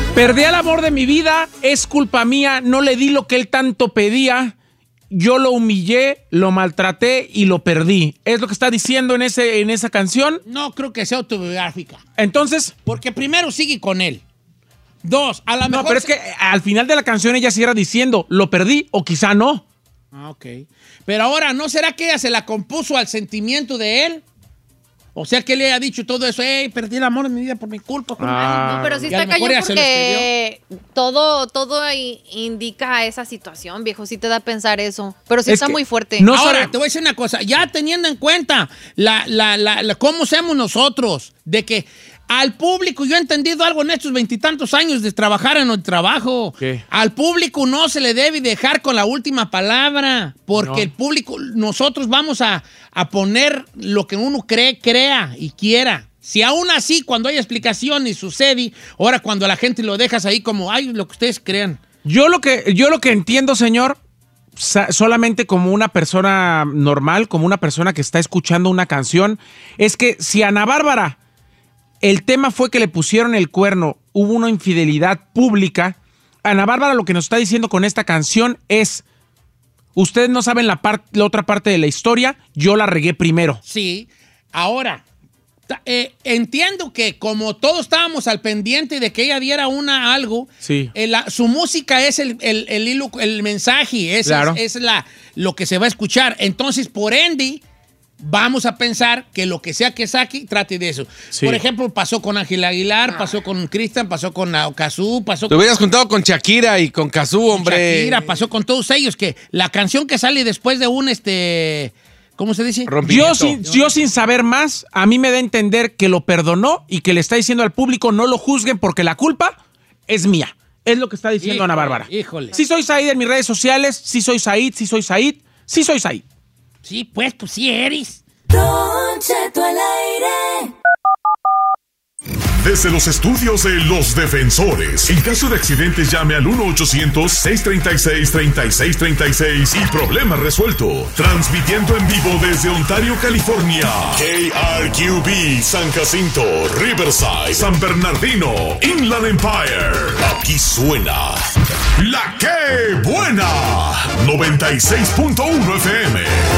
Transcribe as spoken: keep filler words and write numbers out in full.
Perdí al amor de mi vida, es culpa mía, no le di lo que él tanto pedía. Yo lo humillé, lo maltraté y lo perdí. ¿Es lo que está diciendo en, ese, en esa canción? No creo que sea autobiográfica. Entonces... Porque primero sigue con él. Dos, a lo mejor... No, pero es que al final de la canción ella cierra diciendo, lo perdí o quizá no. Ah, ok. Pero ahora, ¿no será que ella se la compuso al sentimiento de él? O sea, que le haya dicho todo eso, hey, perdí el amor de mi vida por mi culpa. Ah, no, pero sí está cañón porque todo, todo ahí indica esa situación, viejo. Sí te da a pensar eso. Pero sí es está muy fuerte. No Ahora, sabe... te voy a decir una cosa. Ya teniendo en cuenta la, la, la, la, cómo somos nosotros, de que al público, yo he entendido algo en estos veintitantos años de trabajar en el trabajo. ¿Qué? Al público no se le debe dejar con la última palabra, porque no. el público, nosotros vamos a, a poner lo que uno cree, crea y quiera. Si aún así, cuando hay explicación y sucede, ahora cuando la gente lo dejas ahí como, ay, lo que ustedes crean. Yo lo que, yo lo que entiendo, señor, solamente como una persona normal, como una persona que está escuchando una canción, es que si Ana Bárbara... el tema fue que le pusieron el cuerno, hubo una infidelidad pública. Ana Bárbara lo que nos está diciendo con esta canción es, ustedes no saben la, part, la otra parte de la historia, yo la regué primero. Sí, ahora, eh, entiendo que como todos estábamos al pendiente de que ella diera una algo, sí. eh, la, su música es el, el, el, hilo, el mensaje, es, claro. es, es la, lo que se va a escuchar. Entonces, por ende... vamos a pensar que lo que sea que saque, trate de eso. Sí. Por ejemplo, pasó con Ángel Aguilar, pasó con Cristian, pasó con Cazzu, pasó Te con... hubieras juntado con Shakira y con Cazzu, hombre. Shakira, pasó con todos ellos, que la canción que sale después de un, este... ¿cómo se dice? Yo sin, yo sin saber más, a mí me da a entender que lo perdonó y que le está diciendo al público, no lo juzguen porque la culpa es mía. Es lo que está diciendo híjole, Ana Bárbara. Híjole. Sí soy Said en mis redes sociales, sí soy Said, sí soy Said, sí soy Said. Sí, pues, pues sí eres. Don Cheto al aire. Desde los estudios de Los Defensores, en caso de accidentes llame al uno ochocientos, seiscientos treinta y seis, treinta y seis treinta y seis y problema resuelto. Transmitiendo en vivo desde Ontario, California. K R Q B, San Jacinto, Riverside, San Bernardino, Inland Empire. Aquí suena La Que Buena, noventa y seis punto uno F M.